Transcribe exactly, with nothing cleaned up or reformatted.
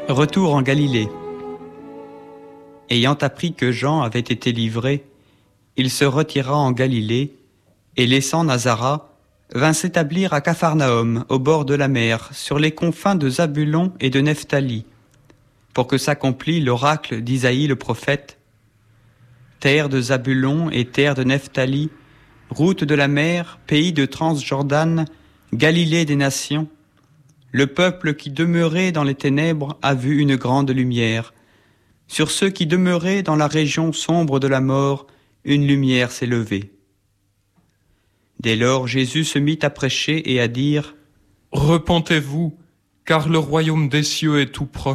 Retour en Galilée. Ayant appris que Jean avait été livré, il se retira en Galilée et, laissant Nazareth, vint s'établir à Capharnaüm, au bord de la mer, sur les confins de Zabulon et de Nephtali, pour que s'accomplît l'oracle d'Isaïe le prophète. Terre de Zabulon et terre de Nephtali, route de la mer, pays de Transjordan, Galilée des nations, le peuple qui demeurait dans les ténèbres a vu une grande lumière. Sur ceux qui demeuraient dans la région sombre de la mort, une lumière s'est levée. Dès lors, Jésus se mit à prêcher et à dire : « Repentez-vous, car le royaume des cieux est tout proche. »